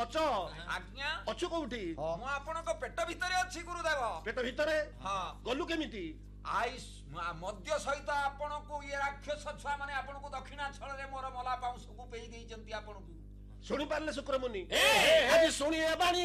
କଚ ଆଜ୍ଞା ଅଛୁ କୋଉଠି? ମୁଁ ଆପଣଙ୍କ ପେଟ ଭିତରେ ଅଛି ଗୁରୁଦେବ। ପେଟ ଭିତରେ ହଁ ଗଲୁ କେମିତି? ମଦ୍ୟ ସହିତ ଆପଣଙ୍କୁ ଇଏ ରାକ୍ଷସ ଛୁଆ ମାନେ ଆପଣଙ୍କୁ ଦକ୍ଷିଣା ଛଳରେ ମୋର ମଲା ପାଉଁଶକୁ ପେଇ ଦେଇଛନ୍ତି ଆପଣଙ୍କୁ। ଶୁଣି ପାରିଲେ ଶୁକ୍ରମୁନି? ଆଜି ଶୁଣିଏ ବାଣୀ